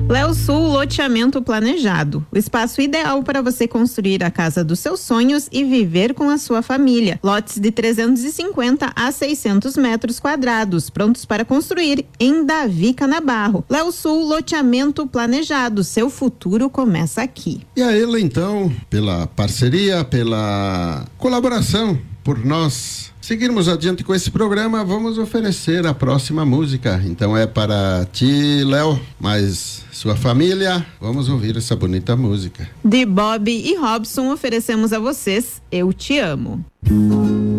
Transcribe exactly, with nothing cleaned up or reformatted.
Léo Sul Loteamento Planejado. O espaço ideal para você construir a casa dos seus sonhos e viver com a sua família. Lotes de trezentos e cinquenta a seiscentos metros quadrados, prontos para construir em Davi Canabarro. Léo Sul Loteamento Planejado. Seu futuro começa aqui. E a ele, então, pela parceria, pela colaboração, por nós seguirmos adiante com esse programa, vamos oferecer a próxima música. Então é para ti, Léo, mas sua família. Vamos ouvir essa bonita música. De Bob e Robson, oferecemos a vocês Eu Te Amo.